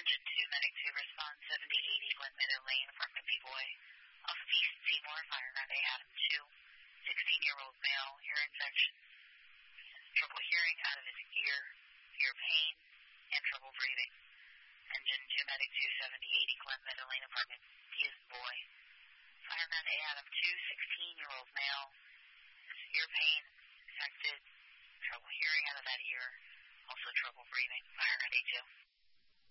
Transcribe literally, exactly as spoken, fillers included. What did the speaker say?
Engine two, Medic two, respond seventy eighty Glen Meadow Lane, apartment B boy. Off of East Seymour, fire round A, Adam two, sixteen-year-old male, ear infection, trouble hearing out of his ear, ear pain, and trouble breathing. Engine two, Medic two, seventy eighty Glen Meadow Lane, apartment B is boy. Fire round A, Adam two, sixteen-year-old male, ear pain, infected, trouble hearing out of that ear, also trouble breathing. Fire round A two.